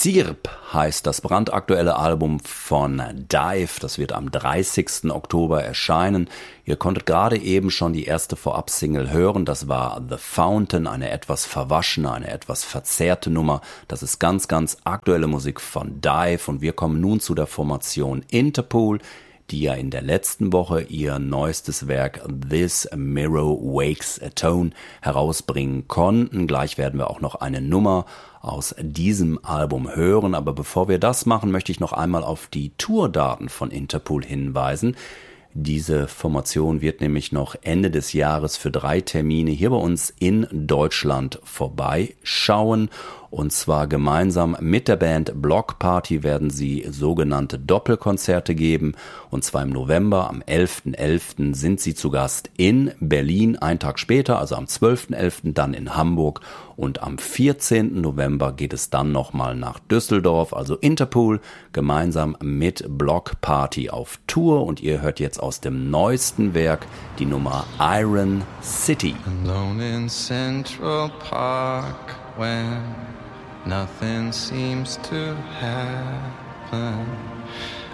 Sirp heißt das brandaktuelle Album von Dive. Das wird am 30. Oktober erscheinen. Ihr konntet gerade eben schon die erste Vorab-Single hören. Das war The Fountain, eine etwas verwaschene, eine etwas verzerrte Nummer. Das ist ganz, ganz aktuelle Musik von Dive. Und wir kommen nun zu der Formation Interpol, die ja in der letzten Woche ihr neuestes Werk This Mirror Wakes a Tone herausbringen konnten. Gleich werden wir auch noch eine Nummer aus diesem Album hören. Aber bevor wir das machen, möchte ich noch einmal auf die Tourdaten von Interpol hinweisen. Diese Formation wird nämlich noch Ende des Jahres für 3 Termine hier bei uns in Deutschland vorbeischauen. Und zwar gemeinsam mit der Band Block Party werden sie sogenannte Doppelkonzerte geben. Und zwar im November, am 11.11. sind sie zu Gast in Berlin, einen Tag später, also am 12.11. dann in Hamburg. Und am 14. November geht es dann nochmal nach Düsseldorf, also Interpol, gemeinsam mit Block Party auf Tour. Und ihr hört jetzt aus dem neuesten Werk die Nummer Iron City. Alone in Central Park when nothing seems to happen.